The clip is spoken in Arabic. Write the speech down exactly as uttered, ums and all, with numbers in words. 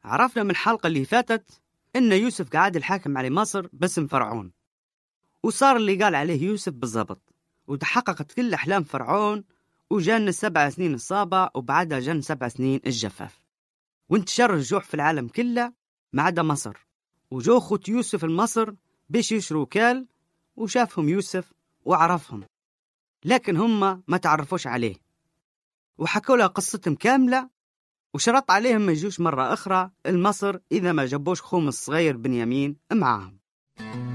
عرفنا من الحلقة اللي فاتت إن يوسف قاعد الحاكم على مصر باسم فرعون، وصار اللي قال عليه يوسف بالضبط، وتحققت كل أحلام فرعون، وجن السبع سنين الصابع، وبعدها جن سبع سنين الجفاف، وانتشر الجوع في العالم كله ما عدا مصر. وجو خوت يوسف المصر باش يشروا كال، وشافهم يوسف وعرفهم، لكن هم ما تعرفوش عليه، وحكوا له قصتهم كاملة، وشرط عليهم ما يجوش مرة أخرى المصر إذا ما جابوش خوم الصغير بنيامين معاهم.